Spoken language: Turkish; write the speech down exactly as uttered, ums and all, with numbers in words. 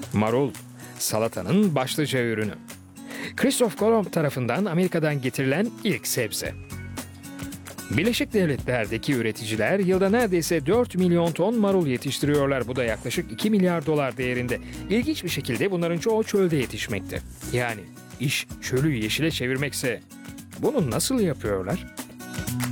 Marul, salatanın başlıca ürünü. Christoph Kolomb tarafından Amerika'dan getirilen ilk sebze. Birleşik Devletler'deki üreticiler yılda neredeyse dört milyon ton marul yetiştiriyorlar. Bu da yaklaşık iki milyar dolar değerinde. İlginç bir şekilde bunların çoğu çölde yetişmekte. Yani iş çölü yeşile çevirmekse bunu nasıl yapıyorlar?